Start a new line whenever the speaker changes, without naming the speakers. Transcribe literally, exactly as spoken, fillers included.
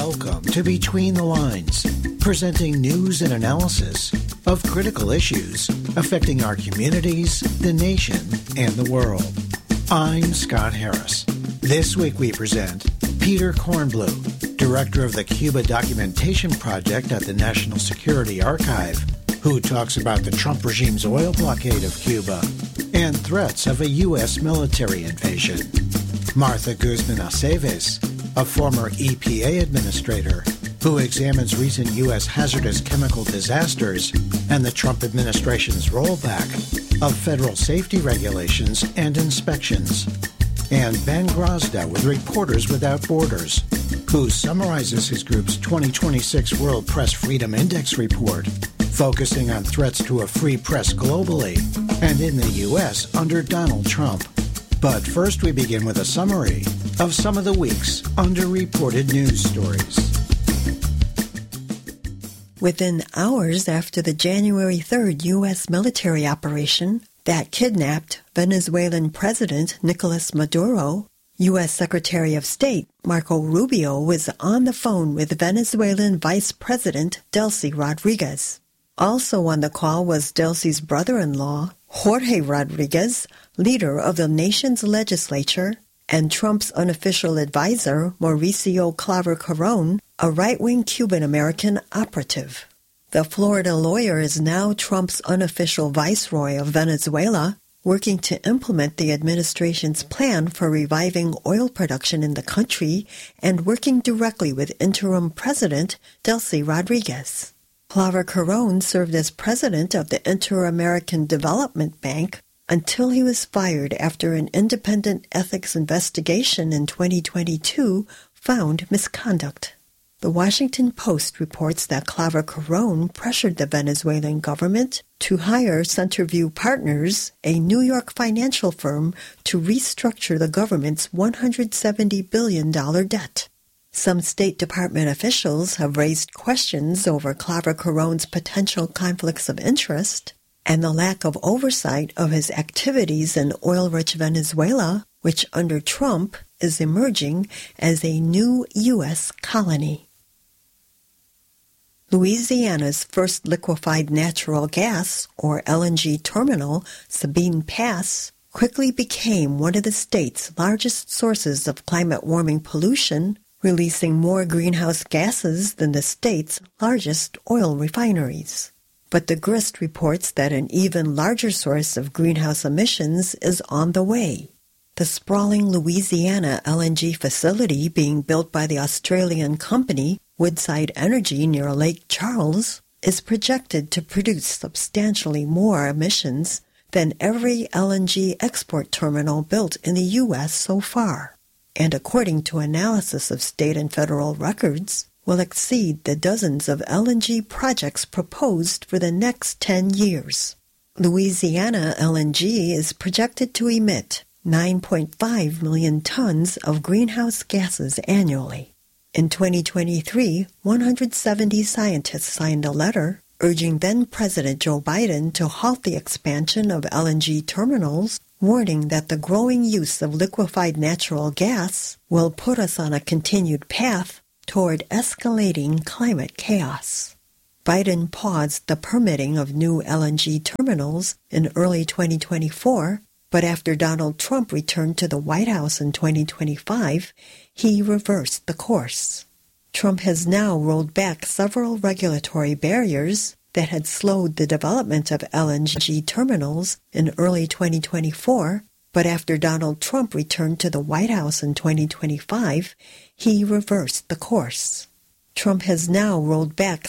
Welcome to Between the Lines, presenting news and analysis of critical issues affecting our communities, the nation, and the world. I'm Scott Harris. This week we present Peter Kornbluh, Director of the Cuba Documentation Project at the National Security Archive, who talks about the Trump regime's oil blockade of Cuba and threats of a U S military invasion. Martha Guzman Aceves, a former E P A administrator who examines recent U S hazardous chemical disasters and the Trump administration's rollback of federal safety regulations and inspections. And Ben Grosda with Reporters Without Borders, who summarizes his group's twenty twenty-six World Press Freedom Index report, focusing on threats to a free press globally and in the U S under Donald Trump. But first we begin with a summary of some of the week's underreported news stories.
Within hours after the January third U S military operation that kidnapped Venezuelan President Nicolas Maduro, U S Secretary of State Marco Rubio was on the phone with Venezuelan Vice President Delcy Rodriguez. Also on the call was Delcy's brother-in-law, Jorge Rodriguez, leader of the nation's legislature, and Trump's unofficial advisor, Mauricio Claver Carón, a right-wing Cuban-American operative. The Florida lawyer is now Trump's unofficial viceroy of Venezuela, working to implement the administration's plan for reviving oil production in the country and working directly with interim president Delcy Rodriguez. Claver Carón served as president of the Inter-American Development Bank until he was fired after an independent ethics investigation in twenty twenty-two found misconduct. The Washington Post reports that Claver Carón pressured the Venezuelan government to hire Centerview Partners, a New York financial firm, to restructure the government's one hundred seventy billion dollars debt. Some State Department officials have raised questions over Claver Carón's potential conflicts of interest and the lack of oversight of his activities in oil-rich Venezuela, which under Trump is emerging as a new U S colony. Louisiana's first liquefied natural gas, or L N G terminal, Sabine Pass, quickly became one of the state's largest sources of climate-warming pollution, releasing more greenhouse gases than the state's largest oil refineries. But the Grist reports that an even larger source of greenhouse emissions is on the way. The sprawling Louisiana L N G facility being built by the Australian company Woodside Energy near Lake Charles is projected to produce substantially more emissions than every L N G export terminal built in the U S so far, and according to analysis of state and federal records, will exceed the dozens of L N G projects proposed for the next ten years. Louisiana L N G is projected to emit nine point five million tons of greenhouse gases annually. In twenty twenty-three, one hundred seventy scientists signed a letter urging then-President Joe Biden to halt the expansion of L N G terminals, warning that the growing use of liquefied natural gas will put us on a continued path toward escalating climate chaos. Biden paused the permitting of new L N G terminals in early twenty twenty-four, but after Donald Trump returned to the White House in twenty twenty-five, he reversed the course. Trump has now rolled back several regulatory barriers that had slowed the development of L N G terminals in early twenty twenty-four, but after Donald Trump returned to the White House in twenty twenty-five, he reversed the course. Trump has now rolled back